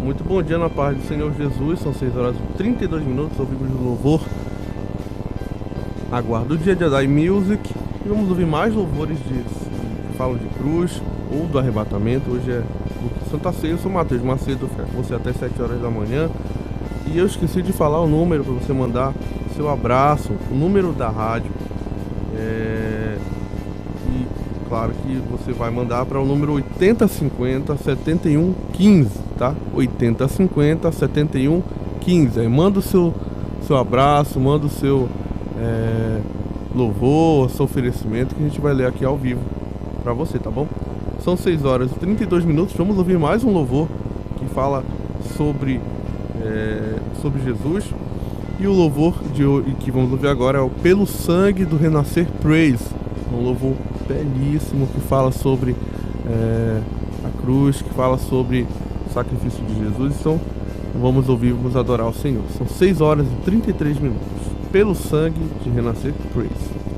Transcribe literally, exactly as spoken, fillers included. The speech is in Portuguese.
Muito bom dia na paz do Senhor Jesus. São seis horas e trinta e dois minutos. Ouvimos o louvor Aguardo o Dia de Adai Music. E vamos ouvir mais louvores de, que falam de cruz ou do arrebatamento. Hoje é o Santa Ceia. Eu sou Matheus Macedo, fico com você até sete horas da manhã. E eu esqueci de falar o número para você mandar seu abraço, o número da rádio. É... E claro que você vai mandar para o número oitenta cinquenta, setenta e um quinze, tá? oitenta cinquenta, setenta e um quinze. Aí manda o seu, seu abraço, manda o seu é, louvor, seu oferecimento, que a gente vai ler aqui ao vivo para você, tá bom? São seis horas e trinta e dois minutos. Vamos ouvir mais um louvor que fala sobre, é, sobre Jesus. E o louvor de, que vamos ouvir agora é o Pelo Sangue do Renascer Praise. Um louvor belíssimo que fala sobre é, a cruz, que fala sobre o sacrifício de Jesus. Então vamos ouvir, vamos adorar o Senhor. São seis horas e trinta e três minutos. Pelo Sangue de Renascer Praise.